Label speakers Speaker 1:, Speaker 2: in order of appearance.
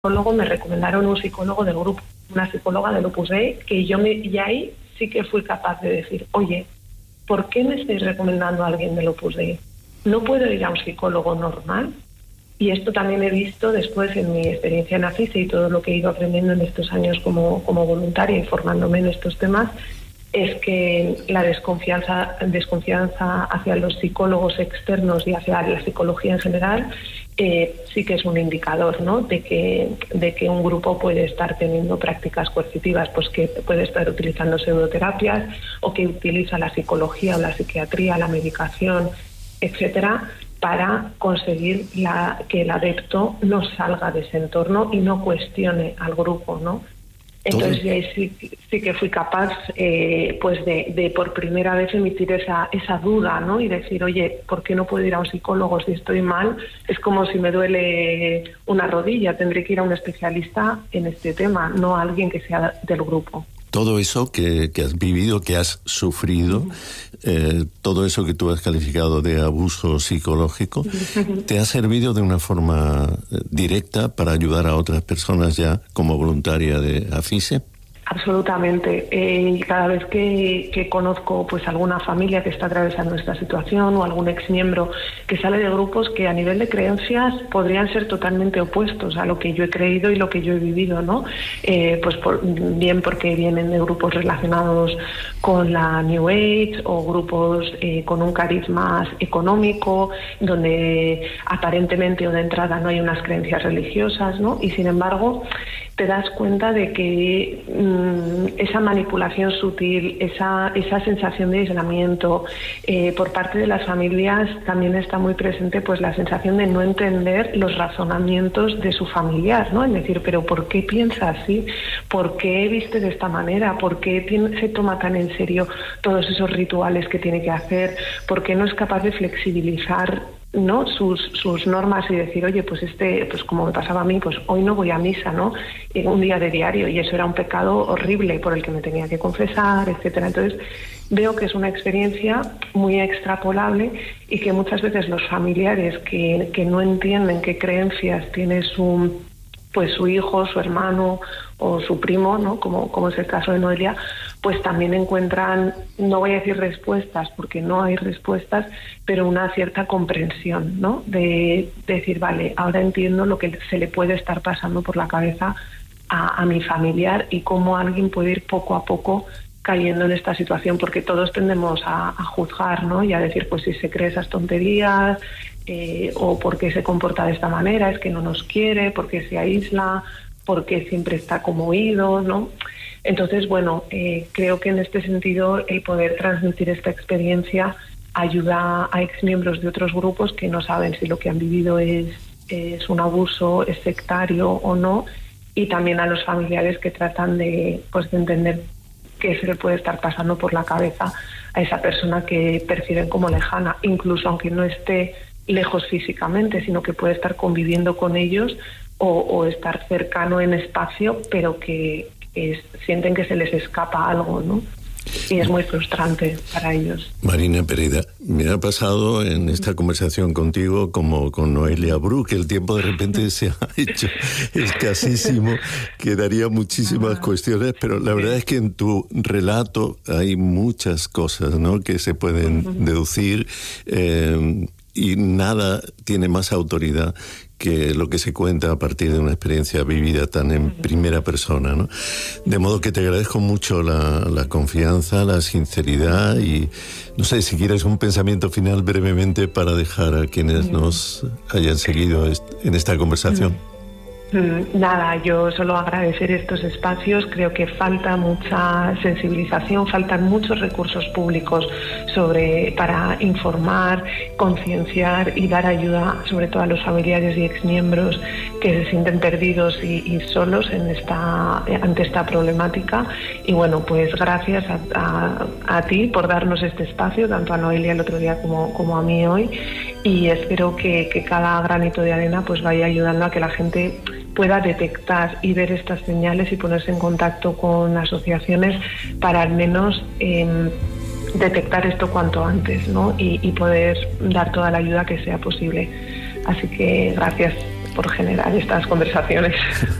Speaker 1: psicólogo, me recomendaron un psicólogo del grupo, una psicóloga del Opus Dei, que y ahí sí que fui capaz de decir, oye, ¿por qué me estáis recomendando a alguien del Opus Dei? ¿No puedo ir a un psicólogo normal? Y esto también he visto después en mi experiencia en AFISE y todo lo que he ido aprendiendo en estos años como voluntaria y formándome en estos temas, es que la desconfianza hacia los psicólogos externos y hacia la psicología en general sí que es un indicador, ¿no?, de que un grupo puede estar teniendo prácticas coercitivas, pues que puede estar utilizando pseudoterapias o que utiliza la psicología o la psiquiatría, la medicación, etcétera, para conseguir que el adepto no salga de ese entorno y no cuestione al grupo, ¿no? Entonces ya sí que fui capaz pues de por primera vez emitir esa duda, ¿no? Y decir, oye, ¿por qué no puedo ir a un psicólogo si estoy mal? Es como si me duele una rodilla, tendré que ir a un especialista en este tema, no a alguien que sea del grupo.
Speaker 2: Todo eso que has vivido, que has sufrido, todo eso que tú has calificado de abuso psicológico, ¿te ha servido de una forma directa para ayudar a otras personas ya como voluntaria de AFISE?
Speaker 1: Absolutamente. Cada vez que conozco pues alguna familia que está atravesando esta situación o algún exmiembro que sale de grupos que a nivel de creencias podrían ser totalmente opuestos a lo que yo he creído y lo que yo he vivido, ¿no? Pues bien porque vienen de grupos relacionados con la New Age o grupos con un carisma económico donde aparentemente o de entrada no hay unas creencias religiosas, ¿no? Y sin embargo te das cuenta de que esa manipulación sutil, esa sensación de aislamiento por parte de las familias, también está muy presente pues la sensación de no entender los razonamientos de su familiar, ¿no? Es decir, pero ¿por qué piensa así? ¿Por qué viste de esta manera? ¿Por qué se toma tan en serio todos esos rituales que tiene que hacer? ¿Por qué no es capaz de flexibilizar, ¿no?, sus normas y decir, oye, pues pues como me pasaba a mí, pues hoy no voy a misa, ¿no? Un día de diario, y eso era un pecado horrible por el que me tenía que confesar, etcétera. Entonces veo que es una experiencia muy extrapolable y que muchas veces los familiares que no entienden qué creencias tiene su hijo, su hermano o su primo, ¿no?, como es el caso de Noelia, pues también encuentran, no voy a decir respuestas, porque no hay respuestas, pero una cierta comprensión, ¿no?, de decir, vale, ahora entiendo lo que se le puede estar pasando por la cabeza a mi familiar y cómo alguien puede ir poco a poco cayendo en esta situación, porque todos tendemos a juzgar, ¿no?, y a decir, pues si se cree esas tonterías, o por qué se comporta de esta manera, es que no nos quiere, por qué se aísla, por qué siempre está como oído, ¿no? Entonces, bueno, creo que en este sentido el poder transmitir esta experiencia ayuda a exmiembros de otros grupos que no saben si lo que han vivido es un abuso, es sectario o no, y también a los familiares que tratan de entender qué se le puede estar pasando por la cabeza a esa persona que perciben como lejana, incluso aunque no esté lejos físicamente, sino que puede estar conviviendo con ellos o estar cercano en espacio, pero que sienten que se les escapa algo, ¿no? Y es muy frustrante para ellos.
Speaker 2: Marina Pereda, me ha pasado en esta conversación contigo como con Noelia Bru, que el tiempo de repente se ha hecho escasísimo, quedaría muchísimas cuestiones, pero la verdad es que en tu relato hay muchas cosas, ¿no?, que se pueden deducir, y nada tiene más autoridad que lo que se cuenta a partir de una experiencia vivida tan en primera persona, ¿no? De modo que te agradezco mucho la confianza, la sinceridad y, no sé, si quieres un pensamiento final brevemente para dejar a quienes nos hayan seguido en esta conversación.
Speaker 1: Nada, yo solo agradecer estos espacios. Creo que falta mucha sensibilización, faltan muchos recursos públicos para informar, concienciar y dar ayuda, sobre todo a los familiares y exmiembros que se sienten perdidos y solos ante esta problemática. Y bueno, pues gracias a ti por darnos este espacio, tanto a Noelia el otro día como a mí hoy, y espero que cada granito de arena pues vaya ayudando a que la gente pueda detectar y ver estas señales y ponerse en contacto con asociaciones para al menos detectar esto cuanto antes, ¿no? Y poder dar toda la ayuda que sea posible. Así que gracias por generar estas conversaciones.